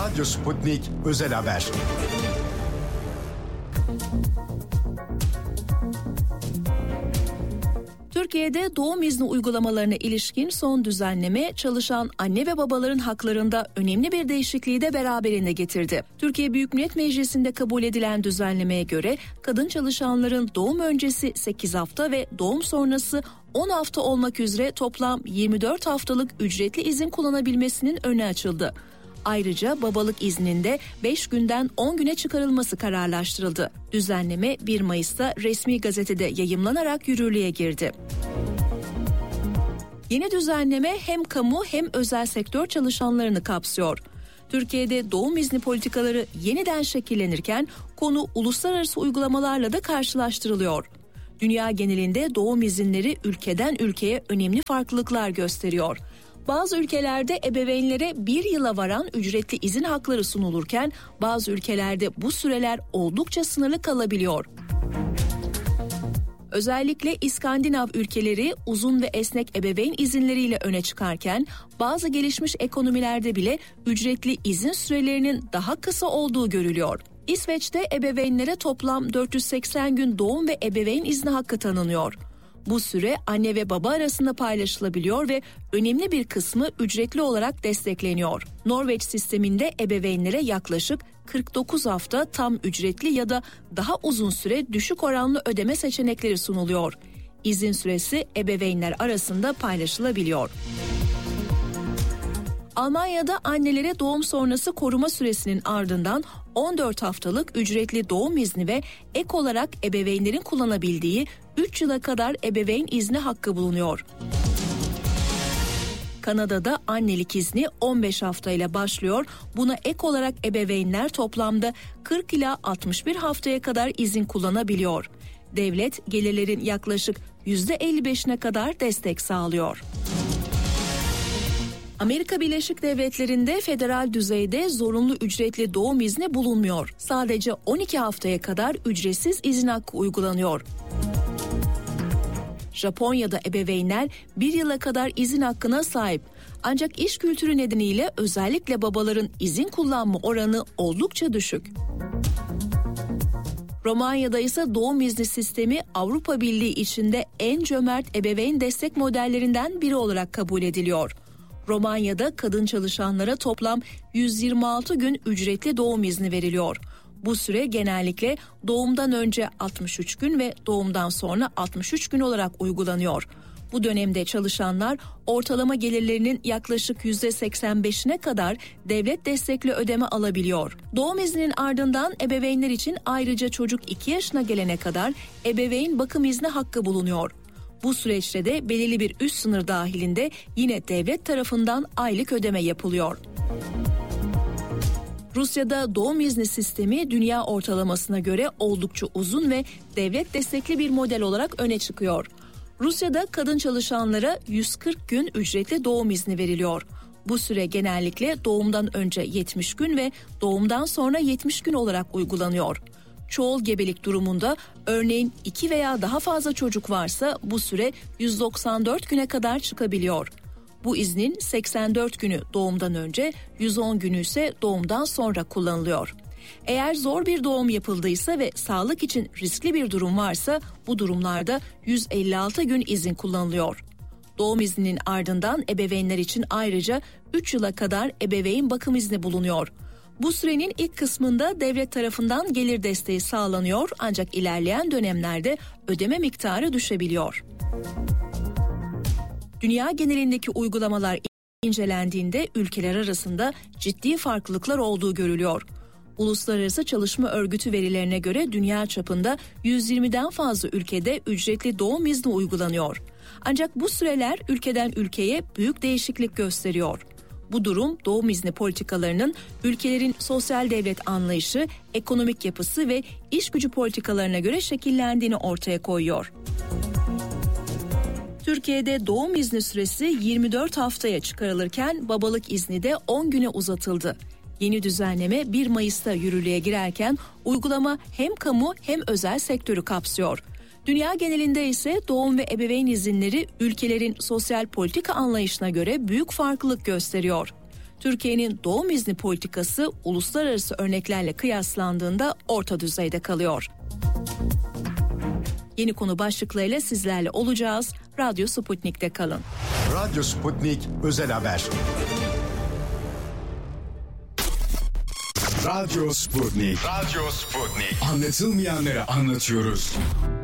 Radyo Sputnik Özel Haber. Türkiye'de doğum izni uygulamalarına ilişkin son düzenleme çalışan anne ve babaların haklarında önemli bir değişikliği de beraberinde getirdi. Türkiye Büyük Millet Meclisi'nde kabul edilen düzenlemeye göre kadın çalışanların doğum öncesi 8 hafta ve doğum sonrası 10 hafta olmak üzere toplam 24 haftalık ücretli izin kullanabilmesinin önü açıldı. Ayrıca babalık izninde 5 günden 10 güne çıkarılması kararlaştırıldı. Düzenleme 1 Mayıs'ta resmi gazetede yayımlanarak yürürlüğe girdi. Yeni düzenleme hem kamu hem özel sektör çalışanlarını kapsıyor. Türkiye'de doğum izni politikaları yeniden şekillenirken konu uluslararası uygulamalarla da karşılaştırılıyor. Dünya genelinde doğum izinleri ülkeden ülkeye önemli farklılıklar gösteriyor. Bazı ülkelerde ebeveynlere 1 yıla varan ücretli izin hakları sunulurken bazı ülkelerde bu süreler oldukça sınırlı kalabiliyor. Özellikle İskandinav ülkeleri uzun ve esnek ebeveyn izinleriyle öne çıkarken bazı gelişmiş ekonomilerde bile ücretli izin sürelerinin daha kısa olduğu görülüyor. İsveç'te ebeveynlere toplam 480 gün doğum ve ebeveyn izni hakkı tanınıyor. Bu süre anne ve baba arasında paylaşılabiliyor ve önemli bir kısmı ücretli olarak destekleniyor. Norveç sisteminde ebeveynlere yaklaşık 49 hafta tam ücretli ya da daha uzun süre düşük oranlı ödeme seçenekleri sunuluyor. İzin süresi ebeveynler arasında paylaşılabiliyor. Almanya'da annelere doğum sonrası koruma süresinin ardından 14 haftalık ücretli doğum izni ve ek olarak ebeveynlerin kullanabildiği 3 yıla kadar ebeveyn izni hakkı bulunuyor. Kanada'da annelik izni 15 haftayla başlıyor. Buna ek olarak ebeveynler toplamda 40 ila 61 haftaya kadar izin kullanabiliyor. Devlet gelirlerin yaklaşık %55'ine kadar destek sağlıyor. Amerika Birleşik Devletleri'nde federal düzeyde zorunlu ücretli doğum izni bulunmuyor. Sadece 12 haftaya kadar ücretsiz izin hakkı uygulanıyor. Japonya'da ebeveynler 1 yıla kadar izin hakkına sahip. Ancak iş kültürü nedeniyle özellikle babaların izin kullanma oranı oldukça düşük. Romanya'da ise doğum izni sistemi Avrupa Birliği içinde en cömert ebeveyn destek modellerinden biri olarak kabul ediliyor. Romanya'da kadın çalışanlara toplam 126 gün ücretli doğum izni veriliyor. Bu süre genellikle doğumdan önce 63 gün ve doğumdan sonra 63 gün olarak uygulanıyor. Bu dönemde çalışanlar ortalama gelirlerinin yaklaşık %85'ine kadar devlet destekli ödeme alabiliyor. Doğum izninin ardından ebeveynler için ayrıca çocuk 2 yaşına gelene kadar ebeveyn bakım izni hakkı bulunuyor. Bu süreçte de belirli bir üst sınır dahilinde yine devlet tarafından aylık ödeme yapılıyor. Rusya'da doğum izni sistemi dünya ortalamasına göre oldukça uzun ve devlet destekli bir model olarak öne çıkıyor. Rusya'da kadın çalışanlara 140 gün ücretli doğum izni veriliyor. Bu süre genellikle doğumdan önce 70 gün ve doğumdan sonra 70 gün olarak uygulanıyor. Çoğul gebelik durumunda örneğin 2 veya daha fazla çocuk varsa bu süre 194 güne kadar çıkabiliyor. Bu iznin 84 günü doğumdan önce, 110 günü ise doğumdan sonra kullanılıyor. Eğer zor bir doğum yapıldıysa ve sağlık için riskli bir durum varsa bu durumlarda 156 gün izin kullanılıyor. Doğum izninin ardından ebeveynler için ayrıca 3 yıla kadar ebeveyn bakım izni bulunuyor. Bu sürenin ilk kısmında devlet tarafından gelir desteği sağlanıyor ancak ilerleyen dönemlerde ödeme miktarı düşebiliyor. Dünya genelindeki uygulamalar incelendiğinde ülkeler arasında ciddi farklılıklar olduğu görülüyor. Uluslararası Çalışma Örgütü verilerine göre dünya çapında 120'den fazla ülkede ücretli doğum izni uygulanıyor. Ancak bu süreler ülkeden ülkeye büyük değişiklik gösteriyor. Bu durum doğum izni politikalarının ülkelerin sosyal devlet anlayışı, ekonomik yapısı ve iş gücü politikalarına göre şekillendiğini ortaya koyuyor. Türkiye'de doğum izni süresi 24 haftaya çıkarılırken babalık izni de 10 güne uzatıldı. Yeni düzenleme 1 Mayıs'ta yürürlüğe girerken uygulama hem kamu hem özel sektörü kapsıyor. Dünya genelinde ise doğum ve ebeveyn izinleri ülkelerin sosyal politika anlayışına göre büyük farklılık gösteriyor. Türkiye'nin doğum izni politikası uluslararası örneklerle kıyaslandığında orta düzeyde kalıyor. Yeni konu başlıklarıyla sizlerle olacağız. Radyo Sputnik'te kalın. Radyo Sputnik Özel Haber. Radyo Sputnik. Radyo Sputnik. Anlatılmayanları anlatıyoruz.